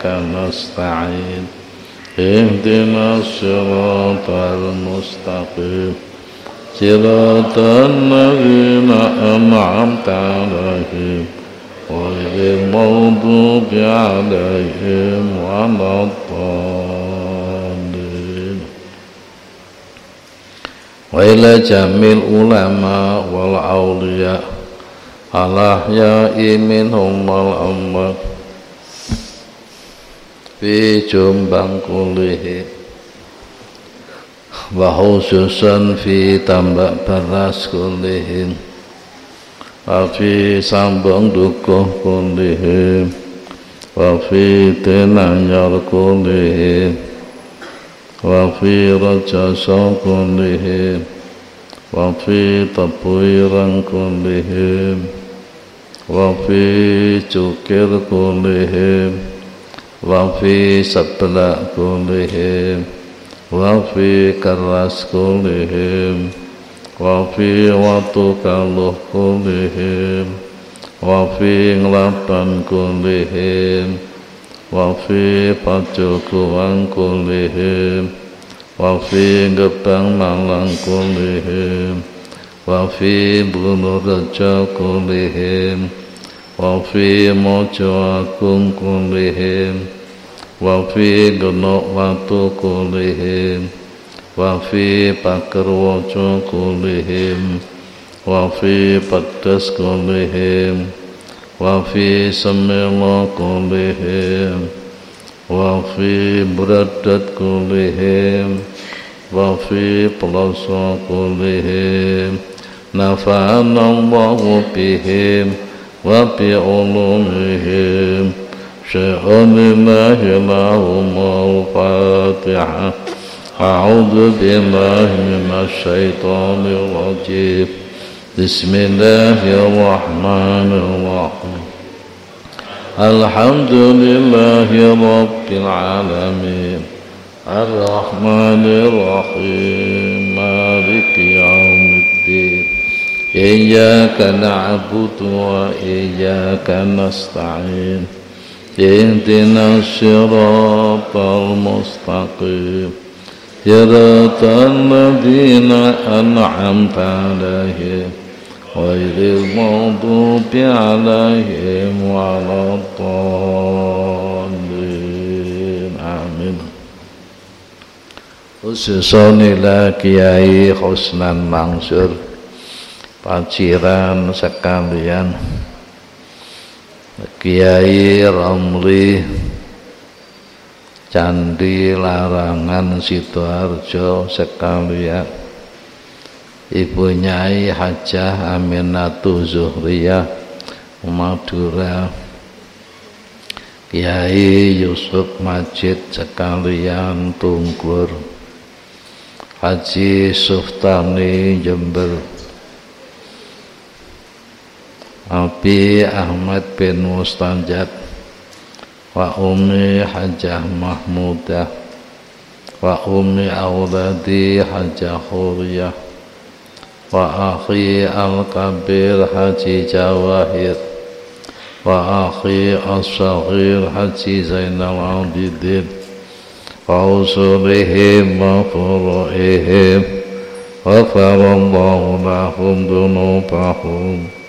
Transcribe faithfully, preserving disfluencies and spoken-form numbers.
iyyaka nasta'in ihdinas siratal mustaqim siratal ladzina an'amta 'alaihim ghairil maghdubi 'alaihim waladdallin. Wa ila jamil ulama wal awliya al-ahya'i minhum wal amwat fi jumbang kulihi wa khususan fi tambak baras kulihin wa fi sambung dukuh kulihin wa fi tenanyar kulihin wa fi rajasa kullihim wa fi tapuiran kullihim wa fi cukir kullihim wa fi seblak kullihim wa fi keras kullihim wa fi watu kaluh kullihim wa fi nglapan kullihim wa fi pacukuan kullihim wa fi gebang malang kullihim wa fi bunu reja kullihim wa fi mojo agung kullihim wa fi genok watu kullihim wa fi paker waja kullihim wa fi pedes kullihim wa fi semela kullihim wa fi beradat kullihim wa fi pelasa kullihim nafa'anallahu bihim wa bi ulumihim syai'un lillahi lahumul fatihah. A'udzu billahi minasy syaithanir rajim. Bismillahirrahmanirrahim. Alhamdulillahi rabbil alamin. Ar-Rahmanir Rahim. Maliki yaumiddin. Iyyaka na'budu wa iyyaka nasta'in. Ihdinas siratal mustaqim. Siratal ladzina an'amta 'alaihim ghairil maghdubi 'alaihim waladdallin. Amin. Khususun ila Kiai Husnan Mansur paciran sekalian, Kiai Ramli Candi Larangan Sidoarjo sekalian, Ibu Nyai Hajah Aminatu Zuhriyah Madura, Kiai Yusuf Majid sekalian Tunggur, Haji Suftani Jember, Abi Ahmad bin Mustanjad, wa Ummi Hajah Mahmudah, wa Ummi Auladi Hajah Khuriyah, wa akhi Al-Kabir Haji Jawahir, wa akhi As-Saghir Haji Zainal Abidin, wa usulihim wa furu'ihim wa farallahu lahum dunubahum